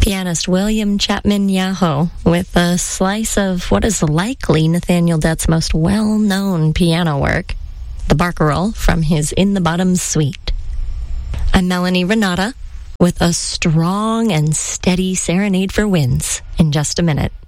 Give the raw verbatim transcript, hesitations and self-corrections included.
Pianist William Chapman Yahoo with a slice of what is likely Nathaniel Dett's most well-known piano work, the Barcarolle from his In the Bottom Suite. I'm Melanie Renata with a strong and steady serenade for winds in just a minute.